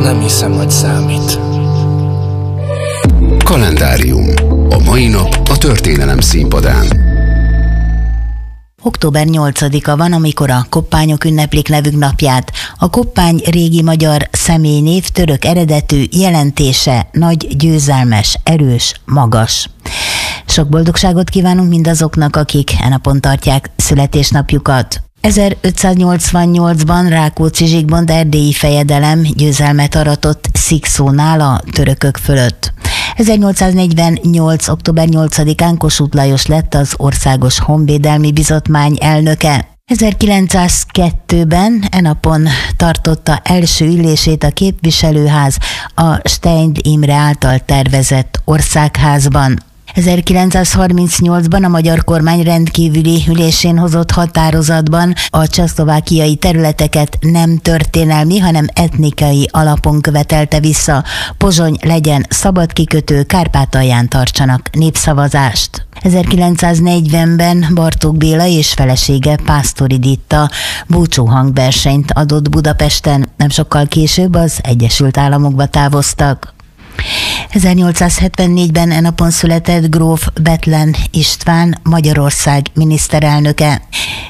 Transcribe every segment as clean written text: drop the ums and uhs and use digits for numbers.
nem hiszem, hogy számít. Kalendárium. A mai nap a történelem színpadán. Október 8-a van, amikor a koppányok ünneplik nevük napját. A koppány régi magyar személynév, török eredetű, jelentése nagy, győzelmes, erős, magas. Sok boldogságot kívánunk mindazoknak, akik e napon tartják születésnapjukat. 1588-ban Rákóczi Zsigmond erdélyi fejedelem győzelmet aratott Szikszónál a törökök fölött. 1848. október 8-án Kossuth Lajos lett az Országos Honvédelmi Bizottmány elnöke. 1902-ben e napon tartotta első ülését a képviselőház a Steindl Imre által tervezett országházban. 1938-ban a magyar kormány rendkívüli ülésén hozott határozatban a csehszlovákiai területeket nem történelmi, hanem etnikai alapon követelte vissza. Pozsony legyen szabad kikötő, Kárpátalján tartsanak népszavazást. 1940-ben Bartók Béla és felesége Pásztori Ditta búcsúhangversenyt adott Budapesten, nem sokkal később az Egyesült Államokba távoztak. 1874-ben e napon született gróf Bethlen István, Magyarország miniszterelnöke.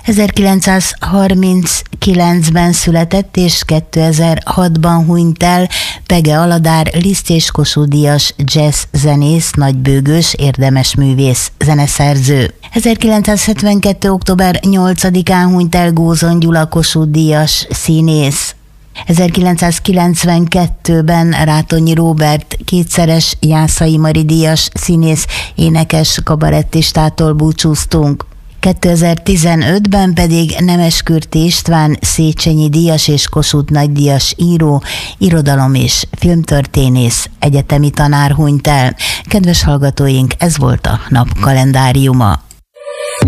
1939-ben született és 2006-ban hunyt el Pege Aladár, Liszt és Kossuth díjas jazz zenész, nagybőgős, érdemes művész, zeneszerző. 1972. október 8-án hunyt el Gózon Gyula, Kossuth díjas színész. 1992-ben Rátonyi Róbert, kétszeres Jászai Mari díjas színész, énekes, kabarettistától búcsúztunk. 2015-ben pedig Nemeskürti István, Széchenyi díjas és Kossuth nagydíjas író, irodalom és filmtörténész, egyetemi tanár hunyt el. Kedves hallgatóink, ez volt a nap kalendáriuma.